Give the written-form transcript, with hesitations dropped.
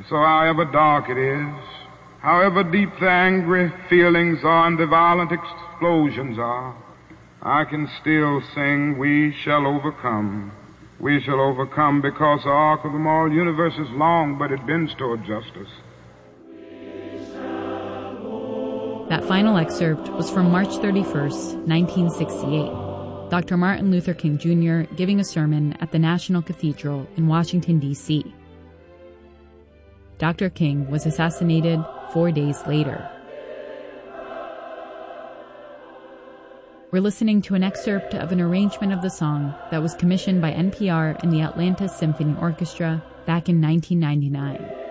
So however dark it is, however deep the angry feelings are and the violent explosions are, I can still sing, we shall overcome. We shall overcome because the arc of the moral universe is long, but it bends toward justice. That final excerpt was from March 31st, 1968. Dr. Martin Luther King Jr. giving a sermon at the National Cathedral in Washington, D.C. Dr. King was assassinated 4 days later. We're listening to an excerpt of an arrangement of the song that was commissioned by NPR and the Atlanta Symphony Orchestra back in 1999.